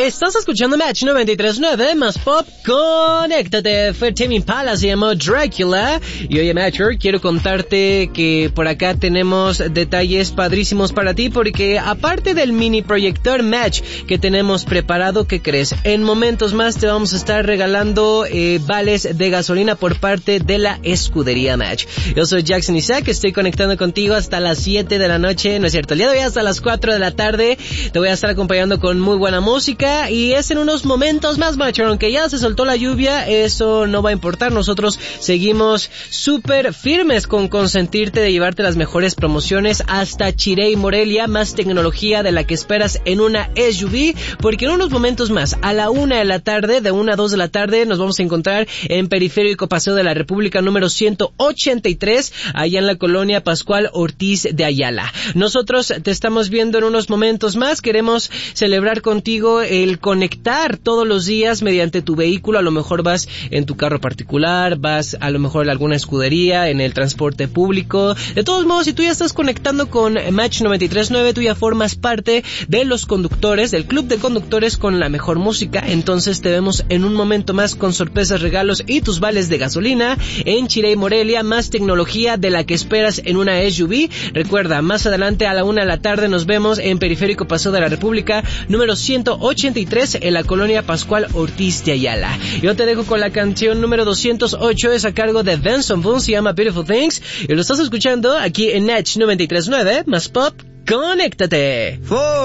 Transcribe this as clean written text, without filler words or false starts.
Estás escuchando Match 93.9 más pop. Conéctate. Fue Tame Impala, se llamó Dracula. Y oye, Matcher, quiero contarte que por acá tenemos detalles padrísimos para ti, porque aparte del mini proyector Match que tenemos preparado, ¿qué crees? En momentos más te vamos a estar regalando vales de gasolina por parte de la escudería Match. Yo soy Jackson Isaac, estoy conectando contigo hasta las 7 de la noche, no es cierto, el día de hoy hasta las 4 de la tarde. Te voy a estar acompañando con muy buena música y es en unos momentos más, Matcher, aunque ya se soltó la lluvia, eso no va a importar. Nosotros seguimos súper firmes con consentirte de llevarte las mejores promociones hasta Chirey, Morelia, más tecnología de la que esperas en una SUV, porque en unos momentos más, a la 1 de la tarde, de 1 a 2 de la tarde, nos vamos a encontrar en Periférico Paseo de la República número 183, allá en la colonia Pascual Ortiz de Ayala. Nosotros te estamos viendo en unos momentos más, queremos celebrar contigo el conectar todos los días mediante tu vehículo. A lo mejor vas en tu carro particular, vas a lo mejor a alguna escudería, en el transporte público. De todos modos, si tú ya estás conectando con Match 93.9, tú ya formas parte de los conductores, del club de conductores con la mejor música. Entonces te vemos en un momento más con sorpresas, regalos y tus vales de gasolina en Chirey, Morelia, más tecnología de la que esperas en una SUV. Recuerda, más adelante a la 1 de la tarde nos vemos en Periférico Paseo de la República número 183 en la colonia Pascual Ortiz de Ayala. Yo te dejo con la canción número 208, es a cargo de Benson Boone, se llama Beautiful Things, y lo estás escuchando aquí en Match 93.9 más pop. Conéctate.